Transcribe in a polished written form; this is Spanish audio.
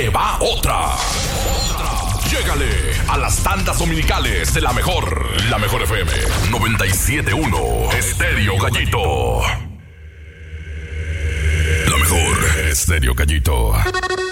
que va otra. Llégale a las tandas dominicales de la mejor FM 97.1 Estéreo Gallito. La mejor Estéreo Gallito.